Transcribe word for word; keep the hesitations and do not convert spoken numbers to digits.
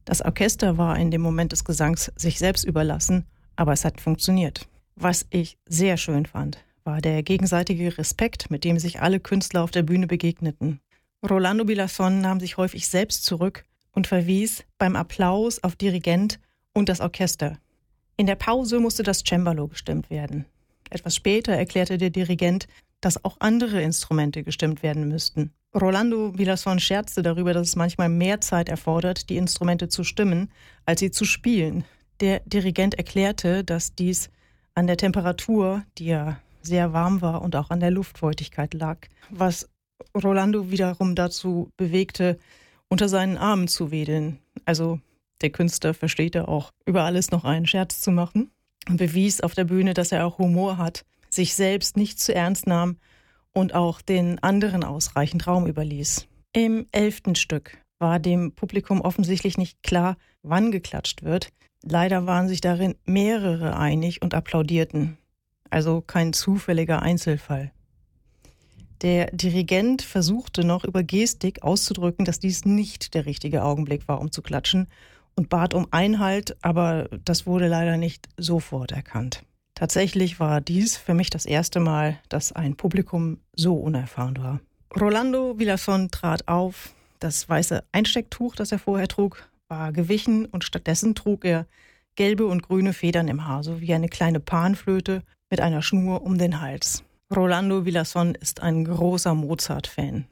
Das Orchester war in dem Moment des Gesangs sich selbst überlassen, aber es hat funktioniert. Was ich sehr schön fand, war der gegenseitige Respekt, mit dem sich alle Künstler auf der Bühne begegneten. Rolando Villazón nahm sich häufig selbst zurück und verwies beim Applaus auf Dirigent und das Orchester. In der Pause musste das Cembalo gestimmt werden. Etwas später erklärte der Dirigent, dass auch andere Instrumente gestimmt werden müssten. Rolando Villazón scherzte darüber, dass es manchmal mehr Zeit erfordert, die Instrumente zu stimmen, als sie zu spielen. Der Dirigent erklärte, dass dies an der Temperatur, die ja sehr warm war, und auch an der Luftfeuchtigkeit lag, was Rolando wiederum dazu bewegte, unter seinen Armen zu wedeln. Also der Künstler versteht ja auch, über alles noch einen Scherz zu machen, und bewies auf der Bühne, dass er auch Humor hat, sich selbst nicht zu ernst nahm und auch den anderen ausreichend Raum überließ. Im elften Stück war dem Publikum offensichtlich nicht klar, wann geklatscht wird. Leider waren sich darin mehrere einig und applaudierten. Also kein zufälliger Einzelfall. Der Dirigent versuchte noch über Gestik auszudrücken, dass dies nicht der richtige Augenblick war, um zu klatschen, und bat um Einhalt, aber das wurde leider nicht sofort erkannt. Tatsächlich war dies für mich das erste Mal, dass ein Publikum so unerfahren war. Rolando Villazón trat auf. Das weiße Einstecktuch, das er vorher trug, war gewichen, und stattdessen trug er gelbe und grüne Federn im Haar, sowie eine kleine Panflöte mit einer Schnur um den Hals. Rolando Villazón ist ein großer Mozart-Fan.